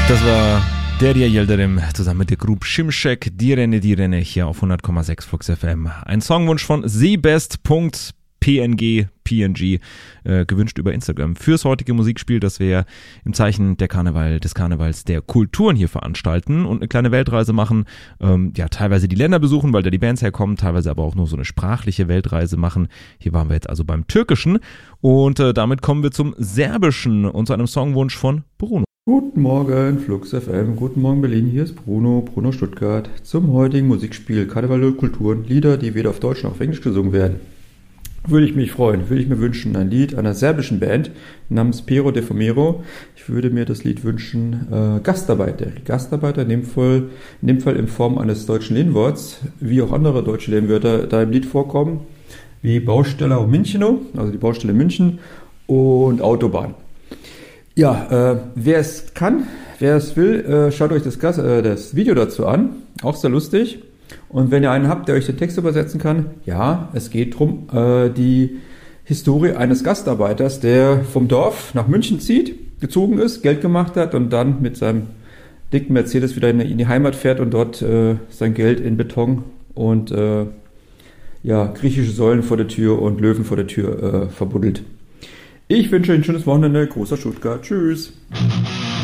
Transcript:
Das war Derya Yildirim zusammen mit der Gruppe Şimşek, Direne hier auf 100,6 Flux FM. Ein Songwunsch von sebest.png, gewünscht über Instagram fürs heutige Musikspiel, das wir im Zeichen des Karnevals der Kulturen hier veranstalten und eine kleine Weltreise machen, teilweise die Länder besuchen, weil da die Bands herkommen, teilweise aber auch nur so eine sprachliche Weltreise machen. Hier waren wir jetzt also beim Türkischen und damit kommen wir zum Serbischen und zu einem Songwunsch von Bruno. Guten Morgen, Flux FM, guten Morgen Berlin, hier ist Bruno Stuttgart, zum heutigen Musikspiel Karneval der Kulturen, Lieder, die weder auf Deutsch noch auf Englisch gesungen werden. Würde ich mich freuen, würde ich mir wünschen, ein Lied einer serbischen Band namens Pero de Fomero. Ich würde mir das Lied wünschen, Gastarbeiter in dem Fall in Form eines deutschen Lehnworts, wie auch andere deutsche Lehnwörter da im Lied vorkommen, wie Baustelle Müncheno, also die Baustelle München und Autobahn. Ja, wer es kann, wer es will, schaut euch das Video dazu an, auch sehr lustig. Und wenn ihr einen habt, der euch den Text übersetzen kann, ja, es geht darum, die Historie eines Gastarbeiters, der vom Dorf nach München gezogen ist, Geld gemacht hat und dann mit seinem dicken Mercedes wieder in die Heimat fährt und dort sein Geld in Beton und griechische Säulen vor der Tür und Löwen vor der Tür verbuddelt. Ich wünsche euch ein schönes Wochenende. Großer Stuttgart. Tschüss.